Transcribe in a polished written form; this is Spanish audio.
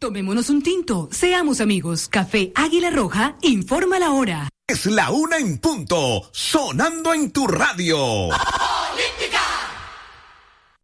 Tomémonos un tinto, seamos amigos. Café Águila Roja, informa la hora. Es la 1 en punto, sonando en tu radio.